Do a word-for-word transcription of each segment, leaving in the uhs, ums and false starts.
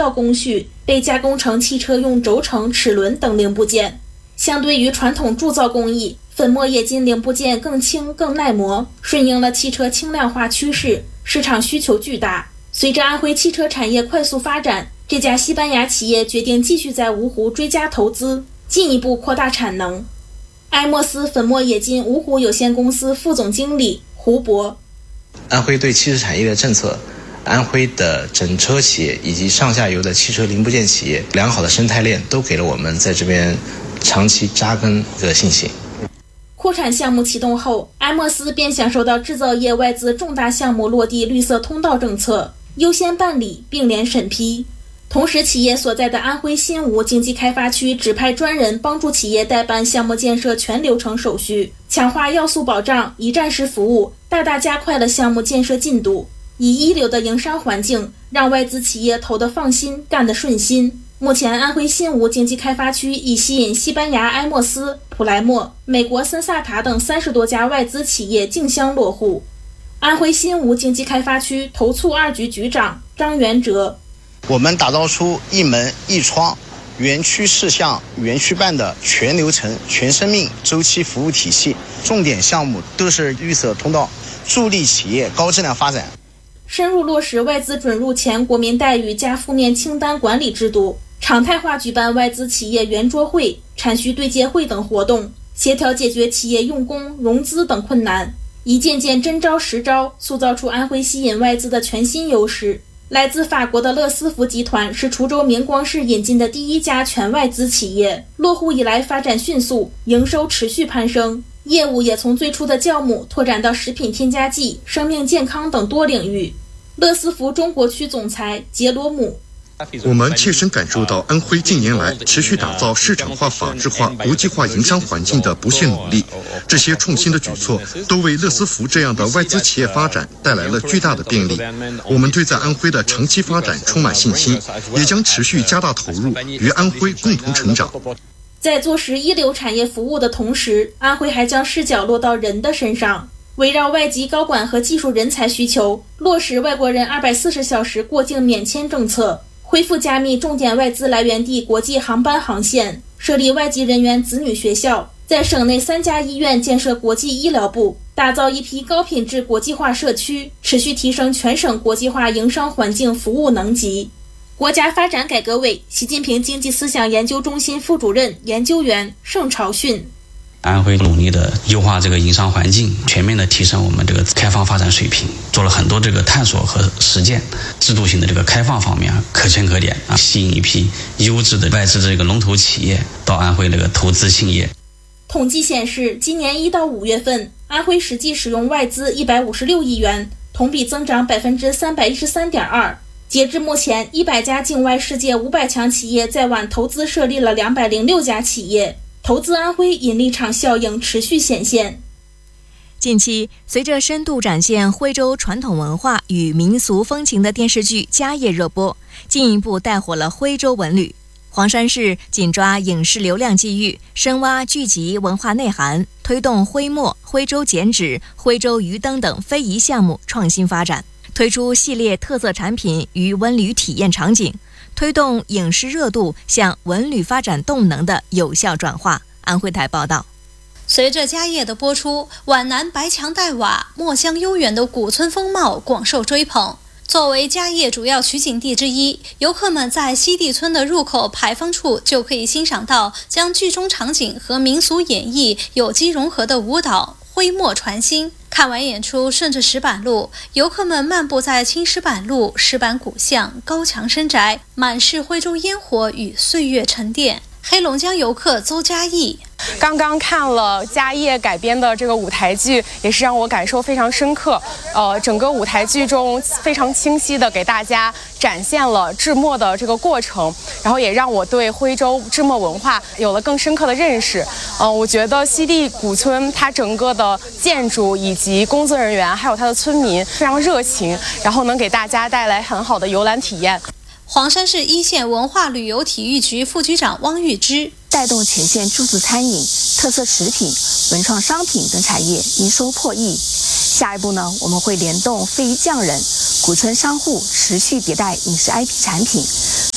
道工序，被加工成汽车用轴承、齿轮等零部件。相对于传统铸造工艺，粉末冶金零部件更轻更耐磨，顺应了汽车轻量化趋势，市场需求巨大。随着安徽汽车产业快速发展，这家西班牙企业决定继续在芜湖追加投资，进一步扩大产能。埃莫斯粉末冶金芜湖有限公司副总经理胡博： 安徽对汽车产业的政策，安徽的整车企业以及上下游的汽车零部件企业良好的生态链都给了我们在这边长期扎根的信心。 扩产项目启动后，埃莫斯便享受到制造业外资重大项目落地绿色通道政策，优先办理并联审批。同时，企业所在的安徽新吴经济开发区指派专人帮助企业代办项目建设全流程手续，强化要素保障、一站式服务，大大加快了项目建设进度，以一流的营商环境让外资企业投得放心，干得顺心。目前，安徽新吴经济开发区已吸引西班牙埃莫斯、普莱默、美国森萨塔等三十多家外资企业竞相落户。安徽新吴经济开发区投促二局局长张元哲： 我们打造出一门一窗、园区事项、园区办的全流程、全生命周期服务体系，重点项目都是绿色通道，助力企业高质量发展。 深入落实外资准入前国民待遇加负面清单管理制度，常态化举办外资企业圆桌会、产需对接会等活动，协调解决企业用工、融资等困难，一件件真招实招，塑造出安徽吸引外资的全新优势。来自法国的乐思福集团是滁州明光市引进的第一家全外资企业，落户以来发展迅速，营收持续攀升，业务也从最初的酵母拓展到食品添加剂、生命健康等多领域。乐思福中国区总裁杰罗姆： 我们切身感受到安徽近年来持续打造市场化、法治化、国际化营商环境的不懈努力，这些创新的举措都为乐思福这样的外资企业发展带来了巨大的便利。我们对在安徽的长期发展充满信心，也将持续加大投入，与安徽共同成长。 在做实一流产业服务的同时，安徽还将视角落到人的身上，围绕外籍高管和技术人才需求，落实外国人二百四十小时过境免签政策，恢复加密重点外资来源地国际航班航线，设立外籍人员子女学校，在省内三家医院建设国际医疗部，打造一批高品质国际化社区，持续提升全省国际化营商环境服务能级。国家发展改革委习近平经济思想研究中心副主任研究员盛朝训： 安徽努力的优化这个营商环境，全面的提升我们这个开放发展水平，做了很多这个探索和实践，制度性的这个开放方面可圈可点啊，吸引一批优质的外资这个龙头企业到安徽这个投资兴业。 统计显示，今年一到五月份，安徽实际使用外资一百五十六亿元，同比增长百分之三百一十三点二。截至目前，一百家境外世界五百强企业在皖投资设立了两百零六家企业。投资安徽引力场效应持续显现。 近期，随着深度展现徽州传统文化与民俗风情的电视剧《家业》热播，进一步带火了徽州文旅。黄山市紧抓影视流量机遇，深挖剧集文化内涵，推动徽墨、徽州剪纸、徽州鱼灯等非遗项目创新发展，推出系列特色产品与文旅体验场景，推动影视热度向文旅发展动能的有效转化。安徽台报道。 随着家业的播出，皖南白墙黛瓦、墨香悠远的古村风貌广受追捧。作为家业主要取景地之一，游客们在西递村的入口牌坊处就可以欣赏到将剧中场景和民俗演绎有机融合的舞蹈徽墨传新。看完演出，顺着石板路，游客们漫步在青石板路、石板古巷、高墙深宅，满是徽州烟火与岁月沉淀。黑龙江游客邹嘉义： 刚刚看了家业改编的这个舞台剧，也是让我感受非常深刻。呃，整个舞台剧中非常清晰的给大家展现了制墨的这个过程，然后也让我对徽州制墨文化有了更深刻的认识。呃，我觉得西递古村它整个的建筑以及工作人员还有它的村民非常热情，然后能给大家带来很好的游览体验。 黄山市一线文化旅游体育局副局长汪玉芝： 带动前线住宿餐饮、特色食品、文创商品等产业营收破亿。下一步呢，我们会联动非遗匠人、古村商户持续迭代饮食 I P 产品，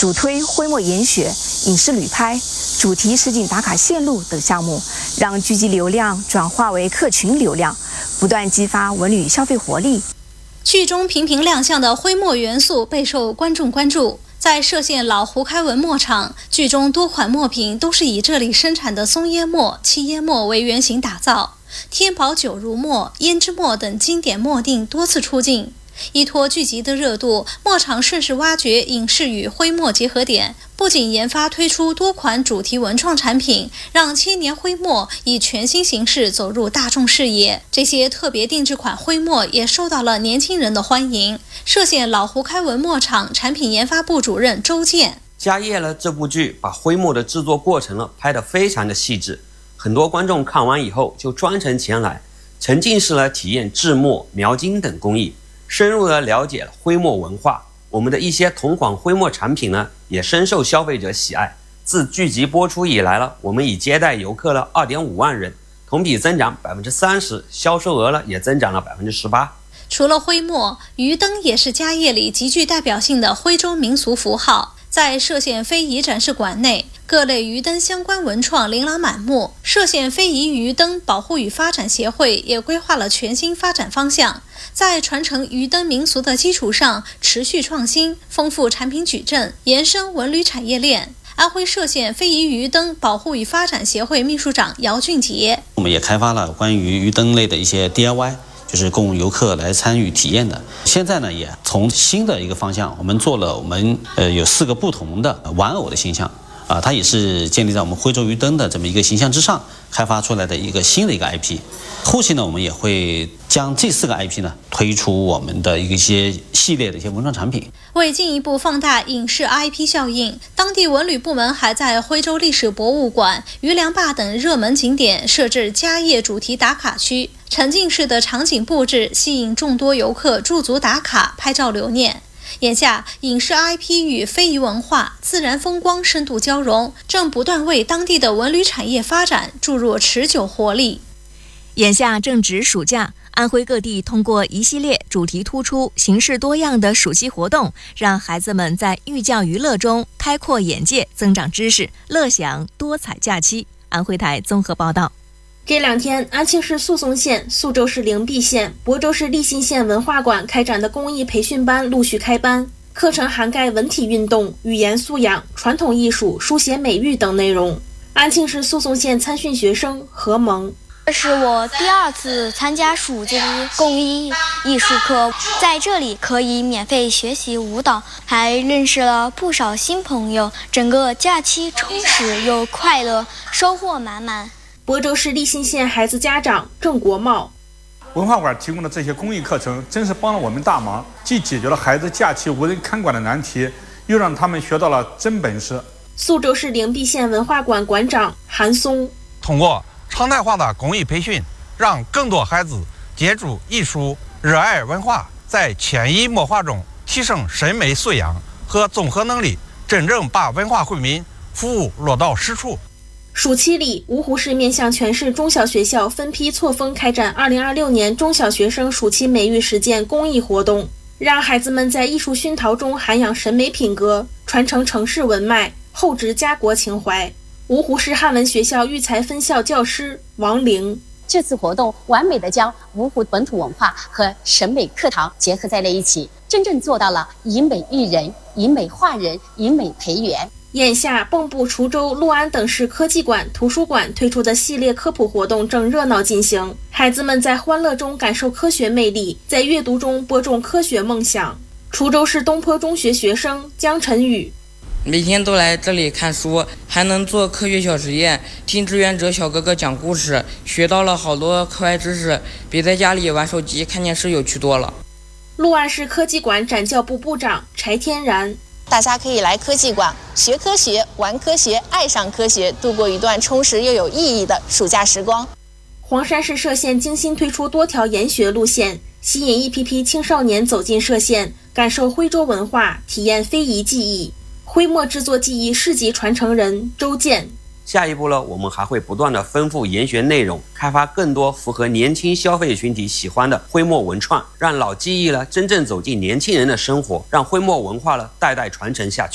主推徽墨研学、影视旅拍、主题实景打卡线路等项目，让聚集流量转化为客群流量，不断激发文旅消费活力。 剧中频频亮相的徽墨元素备受观众关注。在歙县老胡开文墨厂，剧中多款墨品都是以这里生产的松烟墨、七烟墨为原型打造，天宝九如墨、胭脂墨等经典墨定多次出镜。依托剧集的热度，墨厂顺势挖掘影视与徽墨结合点，不仅研发推出多款主题文创产品，让千年徽墨以全新形式走入大众视野。这些特别定制款徽墨也受到了年轻人的欢迎。歙县老胡开文墨厂产品研发部主任周健： 家业呢这部剧把徽墨的制作过程呢拍得非常的细致，很多观众看完以后就专程前来，沉浸式呢体验制墨、描金等工艺，深入地了解了徽墨文化。我们的一些同款徽墨产品呢，也深受消费者喜爱。自剧集播出以来了，我们已接待游客了 二点五万人，同比增长 百分之三十， 销售额呢也增长了 百分之十八。 除了徽墨，鱼灯也是家业里极具代表性的徽州民俗符号。在歙县非遗展示馆内，各类鱼灯相关文创琳琅满目。歙县非遗鱼灯保护与发展协会也规划了全新发展方向，在传承鱼灯民俗的基础上，持续创新，丰富产品矩阵，延伸文旅产业链。安徽歙县非遗鱼灯保护与发展协会秘书长姚俊杰： 我们也开发了关于鱼灯类的一些 D I Y，就是供游客来参与体验的。现在呢，也从新的一个方向，我们做了我们呃有四个不同的玩偶的形象啊，它也是建立在我们徽州鱼灯的这么一个形象之上开发出来的一个新的一个 I P。后期呢，我们也会将这四个 I P 呢推出我们的一些系列的一些文创产品。 为进一步放大影视 I P 效应，当地文旅部门还在徽州历史博物馆、余梁坝等热门景点设置家业主题打卡区，沉浸式的场景布置吸引众多游客驻足打卡、拍照留念。眼下，影视 I P 与非遗文化、自然风光深度交融，正不断为当地的文旅产业发展注入持久活力。 眼下正值暑假，安徽各地通过一系列主题突出、形式多样的暑期活动，让孩子们在寓教于乐中开阔眼界、增长知识，乐享多彩假期。安徽台综合报道。 这两天，安庆市宿松县、宿州市灵璧县、亳州市立新县文化馆开展的公益培训班陆续开班，课程涵盖文体运动、语言素养、传统艺术、书写美育等内容。安庆市宿松县参训学生何萌： 这是我第二次参加暑期公益艺术课，在这里可以免费学习舞蹈，还认识了不少新朋友，整个假期充实又快乐，收获满满。 亳州市立新县孩子家长郑国茂： 文化馆提供的这些公益课程真是帮了我们大忙，既解决了孩子假期无人看管的难题，又让他们学到了真本事。 宿州市灵璧县文化馆馆长韩松： 通过常态化的公益培训，让更多孩子接触艺术、热爱文化，在潜移默化中提升审美素养和综合能力，真正把文化惠民服务落到实处。 暑期里，芜湖市面向全市中小学校分批错峰开展二零二六年中小学生暑期美育实践公益活动，让孩子们在艺术熏陶中涵养审美品格，传承城市文脉，厚植家国情怀。芜湖市汉文学校育才分校教师王玲： 这次活动完美的将芜湖本土文化和审美课堂结合在了一起，真正做到了以美育人、以美化人、以美培元。 眼下，蚌埠、滁州、六安等市科技馆、图书馆推出的系列科普活动正热闹进行，孩子们在欢乐中感受科学魅力，在阅读中播种科学梦想。滁州市东坡中学学生江晨宇： 每天都来这里看书，还能做科学小实验，听志愿者小哥哥讲故事，学到了好多课外知识，比在家里玩手机看电视有趣多了。 六安市科技馆展教部部长柴天然： 大家可以来科技馆学科学、玩科学、爱上科学，度过一段充实又有意义的暑假时光。 黄山市歙县精心推出多条研学路线，吸引一批批青少年走进歙县，感受徽州文化，体验非遗技艺。徽墨制作技艺市级传承人周健： 下一步呢，我们还会不断的丰富研学内容，开发更多符合年轻消费群体喜欢的徽墨文创，让老技艺呢真正走进年轻人的生活，让徽墨文化呢代代传承下去。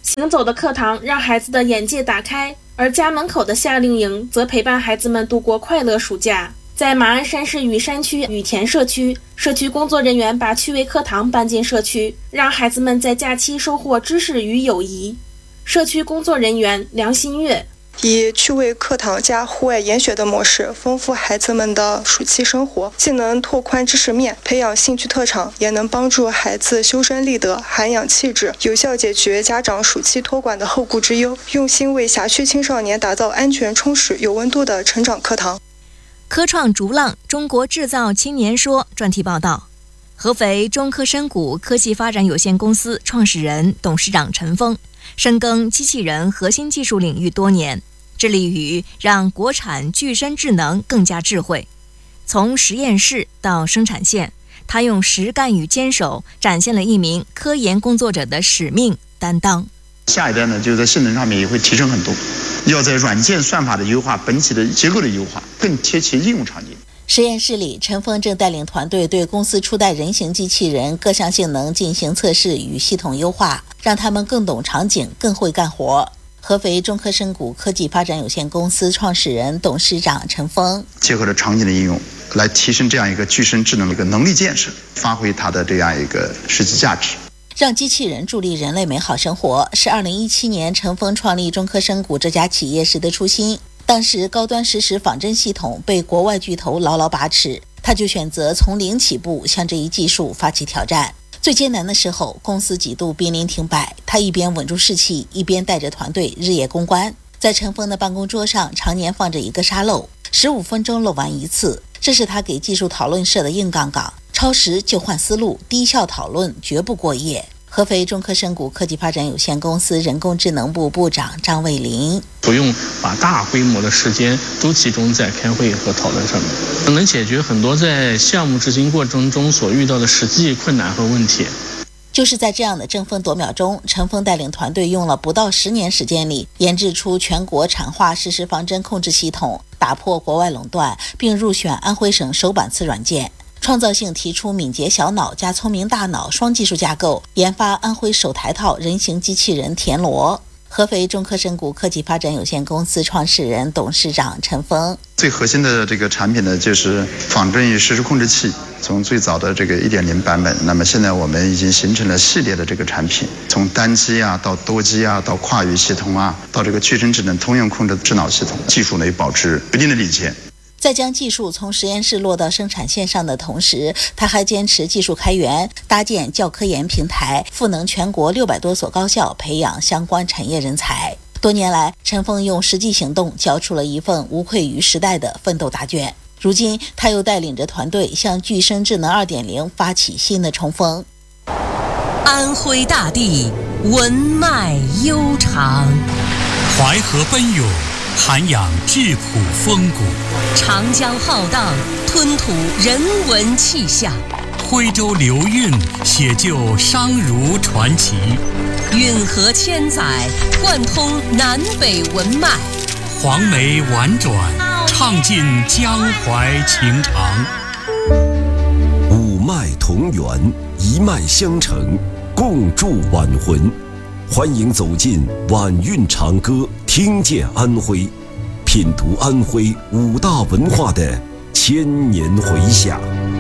行走的课堂让孩子的眼界打开，而家门口的夏令营则陪伴孩子们度过快乐暑假。在马鞍山市雨山区雨田社区，社区工作人员把趣味课堂搬进社区，让孩子们在假期收获知识与友谊。社区工作人员梁新月以趣味课堂加户外研学的模式，丰富孩子们的暑期生活，既能拓宽知识面，培养兴趣特长，也能帮助孩子修身立德、涵养气质，有效解决家长暑期托管的后顾之忧，用心为辖区青少年打造安全、充实、有温度的成长课堂。 科创逐浪，中国制造青年说专题报道。合肥中科深谷科技发展有限公司创始人、董事长陈峰，深耕机器人核心技术领域多年，致力于让国产具身智能更加智慧。从实验室到生产线，他用实干与坚守展现了一名科研工作者的使命担当。 下一代呢，就在性能上面也会提升很多，要在软件算法的优化、本体的结构的优化，更贴切应用场景。 实验室里，陈峰正带领团队对公司初代人形机器人各项性能进行测试与系统优化，让他们更懂场景，更会干活。合肥中科深谷科技发展有限公司创始人、董事长陈峰， 结合了场景的应用，来提升这样一个具身智能的一个能力建设，发挥它的这样一个实际价值。 让机器人助力人类美好生活，是二零一七年陈峰创立中科深谷这家企业时的初心。当时高端实时仿真系统被国外巨头牢牢把持，他就选择从零起步，向这一技术发起挑战。最艰难的时候，公司几度濒临停摆，他一边稳住士气，一边带着团队日夜攻关。在陈峰的办公桌上常年放着一个沙漏，十五分钟漏完一次，这是他给技术讨论设的硬杠杠。超时就换思路，低效讨论绝不过夜。合肥中科深谷科技发展有限公司人工智能部部长张卫林， 不用把大规模的时间都集中在开会和讨论上面，能解决很多在项目执行过程中所遇到的实际困难和问题。 就是在这样的争分夺秒中，陈峰带领团队用了不到十年时间里，研制出全国产化实时仿真控制系统，打破国外垄断，并入选安徽省首版次软件。创造性提出敏捷小脑加聪明大脑双技术架构，研发安徽首台套人形机器人田螺。合肥中科深谷科技发展有限公司创始人、董事长陈峰， 最核心的这个产品呢，就是仿真与实时控制器。从最早的这个 一点零 版本，那么现在我们已经形成了系列的这个产品，从单机啊到多机啊到跨域系统啊，到这个具身智能通用控制智脑系统，技术呢也保持一定的领先。 在将技术从实验室落到生产线上的同时，他还坚持技术开源，搭建教科研平台，赋能全国六百多所高校，培养相关产业人才。多年来，陈峰用实际行动交出了一份无愧于时代的奋斗答卷。如今，他又带领着团队向具身智能 二点零 发起新的冲锋。 安徽大地文脉悠长， 淮河奔涌，涵养质朴风骨， 长江浩荡，吞吐人文气象， 徽州流韵，写就商儒传奇， 运河千载，贯通南北文脉， 黄梅婉转，唱尽江淮情长。 五脉同源，一脉相承，共筑晚魂。欢迎走进晚韵长歌，听见安徽，品读安徽五大文化的千年回响。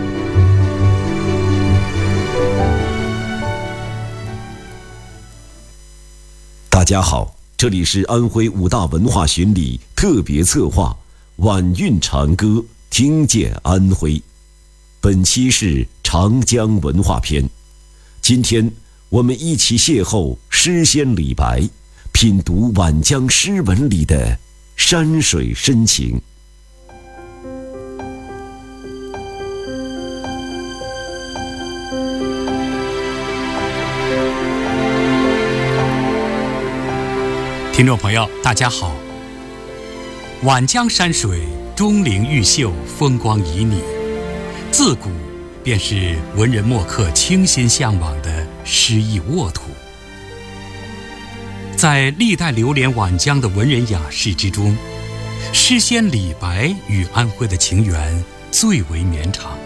大家好，这里是安徽五大文化巡礼特别策划晚韵长歌，听见安徽。本期是长江文化篇，今天我们一起邂逅诗仙李白，品读晚江诗文里的山水深情。 听众朋友大家好，晚江山水钟灵毓秀，风光旖旎，自古便是文人墨客倾心向往的诗意沃土。在历代流连晚江的文人雅士之中，诗仙李白与安徽的情缘最为绵长。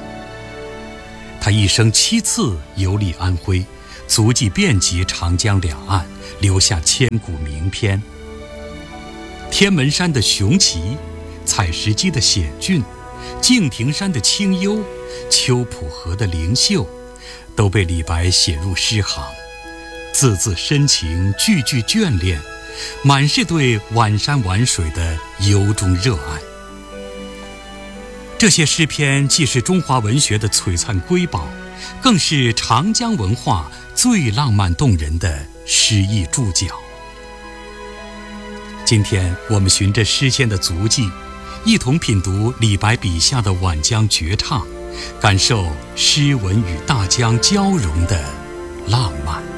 他一生七次游历安徽，足迹遍及长江两岸， 留下千古名篇。天门山的雄奇，采石矶的险峻，敬亭山的清幽，秋浦河的灵秀，都被李白写入诗行，字字深情，句句眷恋，满是对晚山晚水的由衷热爱。这些诗篇既是中华文学的璀璨瑰宝，更是长江文化最浪漫动人的诗意注脚。今天我们循着诗仙的足迹，一同品读李白笔下的晚江绝唱，感受诗文与大江交融的浪漫。